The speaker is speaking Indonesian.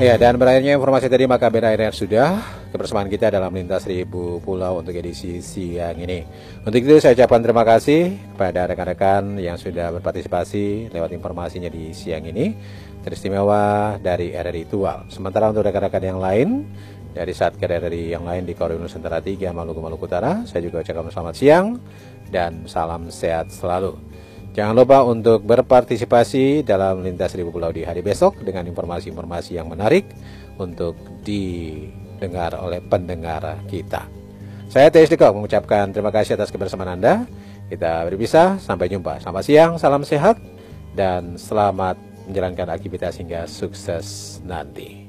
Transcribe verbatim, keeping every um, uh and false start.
Ya, dan berakhirnya informasi tadi maka berakhir sudah kebersamaan kita dalam lintas seribu pulau untuk edisi siang ini. Untuk itu saya ucapkan terima kasih kepada rekan-rekan yang sudah berpartisipasi lewat informasinya di siang ini, teristimewa dari R R I Tual. Sementara untuk rekan-rekan yang lain dari Satker R R I yang lain di Korea Nusantara tiga Maluku Maluku Utara, saya juga ucapkan selamat siang dan salam sehat selalu. Jangan lupa untuk berpartisipasi dalam lintas seribu pulau di hari besok dengan informasi-informasi yang menarik untuk didengar oleh pendengar kita. Saya T S Dikok mengucapkan terima kasih atas kebersamaan Anda. Kita berpisah, sampai jumpa. Selamat siang, salam sehat, dan selamat menjalankan aktivitas hingga sukses nanti.